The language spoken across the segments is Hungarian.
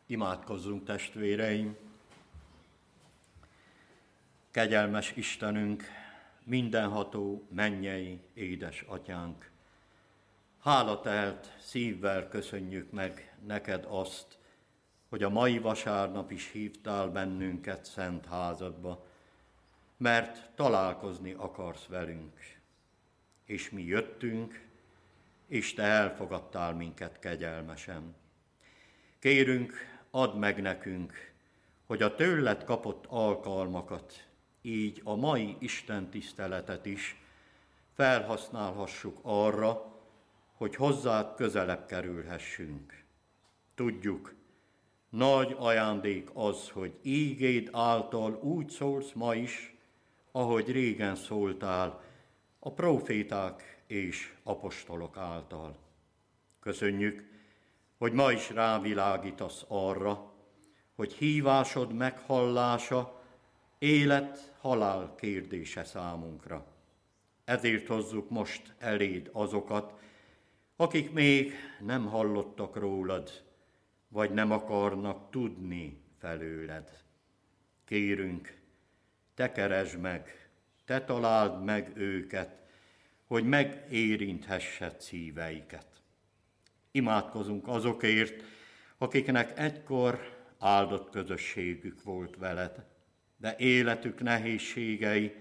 Imádkozzunk, testvéreim! Kegyelmes Istenünk, mindenható mennyei édesatyánk! Hálatelt szívvel köszönjük meg neked azt, hogy a mai vasárnap is hívtál bennünket szent házadba, mert találkozni akarsz velünk. És mi jöttünk, és te elfogadtál minket kegyelmesen. Kérünk, add meg nekünk, hogy a tőled kapott alkalmakat, így a mai Isten tiszteletet is felhasználhassuk arra, hogy hozzád közelebb kerülhessünk. Tudjuk, nagy ajándék az, hogy ígéd által úgy szólsz ma is, ahogy régen szóltál a próféták és apostolok által. Köszönjük, hogy ma is rávilágítasz arra, hogy hívásod meghallása élet-halál kérdése számunkra. Ezért hozzuk most eléd azokat, akik még nem hallottak rólad, vagy nem akarnak tudni felőled. Kérünk, te keresd meg, te találd meg őket, hogy megérinthessed szíveiket. Imádkozunk azokért, akiknek egykor áldott közösségük volt veled, de életük nehézségei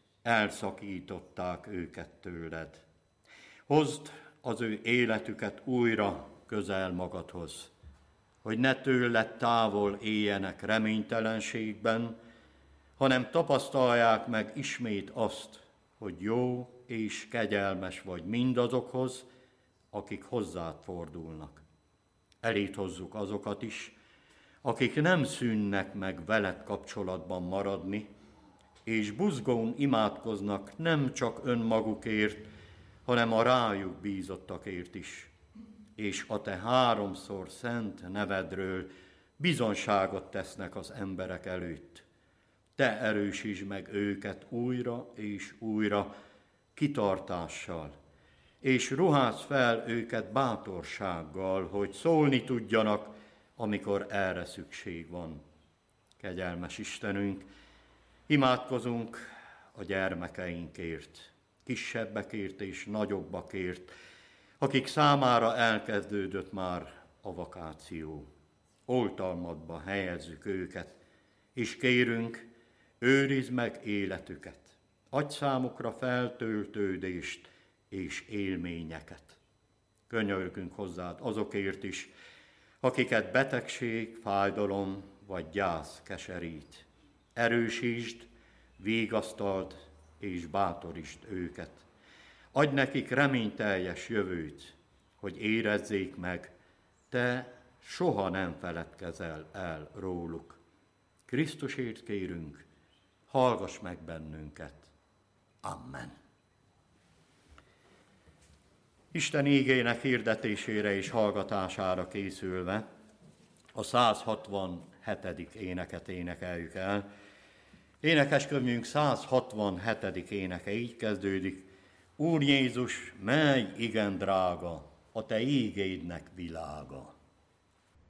elszakították őket tőled. Hozd az ő életüket újra közel magadhoz, hogy ne tőled távol éljenek reménytelenségben, hanem tapasztalják meg ismét azt, hogy jó és kegyelmes vagy mindazokhoz, akik hozzád fordulnak. Eléd hozzuk azokat is, akik nem szűnnek meg veled kapcsolatban maradni, és buzgón imádkoznak nem csak önmagukért, hanem a rájuk bízottakért is, és a te háromszor szent nevedről bizonságot tesznek az emberek előtt. Te erősítsd meg őket újra és újra kitartással, és ruházd fel őket bátorsággal, hogy szólni tudjanak, amikor erre szükség van. Kegyelmes Istenünk, imádkozunk a gyermekeinkért, kisebbekért és nagyobbakért, akik számára elkezdődött már a vakáció. Oltalmadba helyezzük őket, és kérünk, őrizd meg életüket, adj számukra feltöltődést és élményeket. Könyörgünk hozzád azokért is, akiket betegség, fájdalom vagy gyász keserít. Erősítsd, vigasztald és bátorítsd őket. Adj nekik reményteljes jövőt, hogy érezzék meg, te soha nem feledkezel el róluk. Krisztusért kérünk, hallgass meg bennünket. Amen. Isten ígének hirdetésére és hallgatására készülve a 167. éneket énekeljük el. Énekeskönyvünk 167. éneke így kezdődik. Úr Jézus, mely igen drága, a te ígédnek világa.